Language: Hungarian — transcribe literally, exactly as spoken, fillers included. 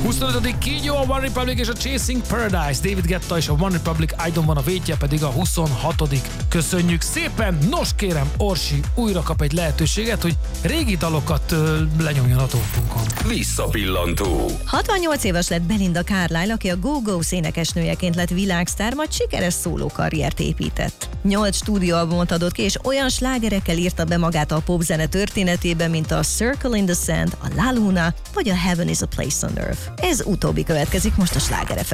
huszonötödik kígyó, a One Republic és a Chasing Paradise, David Guetta és a One Republic I Don't Wanna Wait-je pedig a huszonhatodik Köszönjük szépen! Nos kérem, Orsi újra kap egy lehetőséget, hogy régi dalokat ö, lenyomjon a topunkon. Visszapillantó. hatvannyolc éves lett Belinda Carlisle, aki a Go-Go énekesnőjeként lett világsztár, majd sikeres szólókarriert épített. Nyolc stúdióalbumot adott ki, és olyan slágerekkel írta be magát a popzene történetébe, mint a Circle in the Sand, a La Luna, vagy a Heaven is a Place on Earth. Ez utóbbi következik most a Sláger ef